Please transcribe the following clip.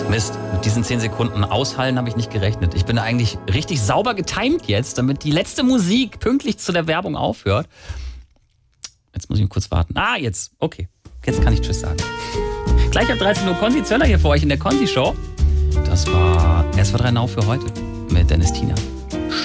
Mist, mit diesen 10 Sekunden aushalten habe ich nicht gerechnet. Ich bin eigentlich richtig sauber getimed jetzt, damit die letzte Musik pünktlich zu der Werbung aufhört. Jetzt muss ich kurz warten. Jetzt. Okay. Jetzt kann ich Tschüss sagen. Gleich ab 13 Uhr Konzi Zöller hier für euch in der Konzi Show. Das war SW3 Now für heute mit Dennis Tina.